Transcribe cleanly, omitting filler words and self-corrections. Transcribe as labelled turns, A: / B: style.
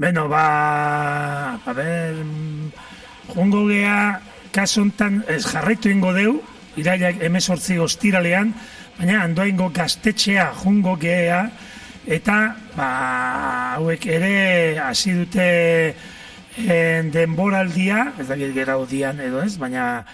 A: Beno, jongo gea, kaso hontan, jarraitu ingo deu, irailak 18 ostiralean, baina Andoaingo gaztetxea jongo gea, eta hauek ere hasi dute denboraldia, ez dakit geraudian edo ez, baina